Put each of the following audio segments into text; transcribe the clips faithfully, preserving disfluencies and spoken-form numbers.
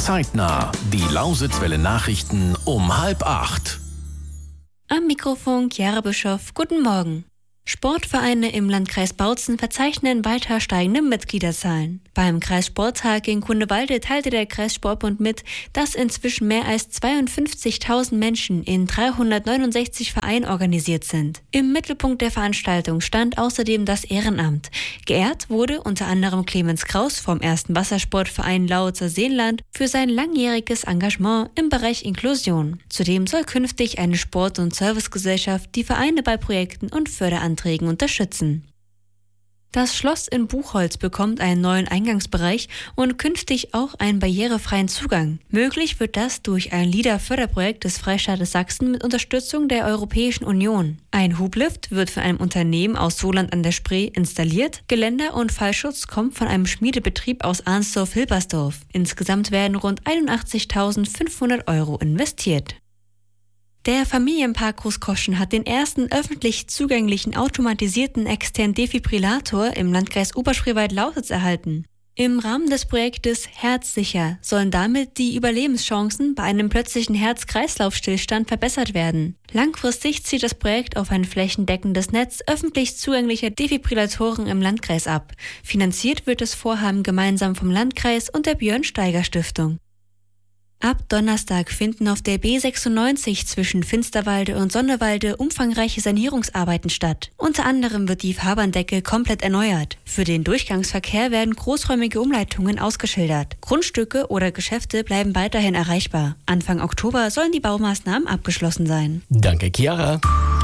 Zeitnah. Die Lausitzwelle Nachrichten um halb acht. Am Mikrofon Chiara Bischoff. Guten Morgen. Sportvereine im Landkreis Bautzen verzeichnen weiter steigende Mitgliederzahlen. Beim Kreissporttag in Grunewalde teilte der Kreissportbund mit, dass inzwischen mehr als zweiundfünfzigtausend Menschen in dreihundertneunundsechzig Vereinen organisiert sind. Im Mittelpunkt der Veranstaltung stand außerdem das Ehrenamt. Geehrt wurde unter anderem Clemens Kraus vom ersten Wassersportverein Lausitzer Seenland für sein langjähriges Engagement im Bereich Inklusion. Zudem soll künftig eine Sport- und Servicegesellschaft die Vereine bei Projekten und Förderanträgen unterstützen. Das Schloss in Buchholz bekommt einen neuen Eingangsbereich und künftig auch einen barrierefreien Zugang. Möglich wird das durch ein LIDA-Förderprojekt des Freistaates Sachsen mit Unterstützung der Europäischen Union. Ein Hublift wird von einem Unternehmen aus Soland an der Spree installiert. Geländer- und Fallschutz kommt von einem Schmiedebetrieb aus Arnsdorf-Hilbersdorf. Insgesamt werden rund einundachtzigtausendfünfhundert Euro investiert. Der Familienpark Großkoschen hat den ersten öffentlich zugänglichen automatisierten externen Defibrillator im Landkreis Oberspreewald-Lausitz erhalten. Im Rahmen des Projektes Herzsicher sollen damit die Überlebenschancen bei einem plötzlichen Herz-Kreislauf-Stillstand verbessert werden. Langfristig zielt das Projekt auf ein flächendeckendes Netz öffentlich zugänglicher Defibrillatoren im Landkreis ab. Finanziert wird das Vorhaben gemeinsam vom Landkreis und der Björn-Steiger-Stiftung. Ab Donnerstag finden auf der B sechsundneunzig zwischen Finsterwalde und Sonnewalde umfangreiche Sanierungsarbeiten statt. Unter anderem wird die Fahrbahndecke komplett erneuert. Für den Durchgangsverkehr werden großräumige Umleitungen ausgeschildert. Grundstücke oder Geschäfte bleiben weiterhin erreichbar. Anfang Oktober sollen die Baumaßnahmen abgeschlossen sein. Danke, Chiara.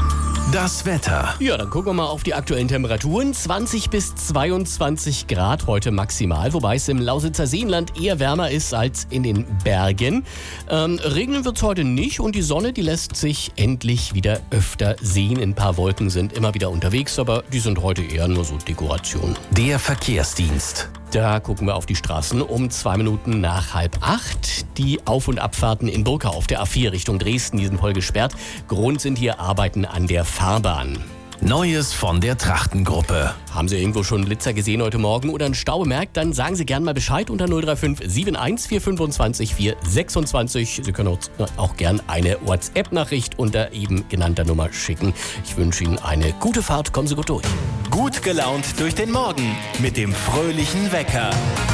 Das Wetter. Ja, dann gucken wir mal auf die aktuellen Temperaturen. zwanzig bis zweiundzwanzig Grad heute maximal, wobei es im Lausitzer Seenland eher wärmer ist als in den Bergen. Ähm, regnen wird es heute nicht und die Sonne, die lässt sich endlich wieder öfter sehen. Ein paar Wolken sind immer wieder unterwegs, aber die sind heute eher nur so Dekoration. Der Verkehrsdienst. Da gucken wir auf die Straßen um zwei Minuten nach halb acht. Die Auf- und Abfahrten in Burka auf der A vier Richtung Dresden, die sind voll gesperrt. Grund sind hier Arbeiten an der Fahrbahn. Neues von der Trachtengruppe. Haben Sie irgendwo schon einen Blitzer gesehen heute Morgen oder einen Stau bemerkt? Dann sagen Sie gerne mal Bescheid unter null drei fünf sieben eins vier fünfundzwanzig vier sechsundzwanzig. Sie können uns auch gerne eine WhatsApp-Nachricht unter eben genannter Nummer schicken. Ich wünsche Ihnen eine gute Fahrt. Kommen Sie gut durch. Gut gelaunt durch den Morgen mit dem fröhlichen Wecker.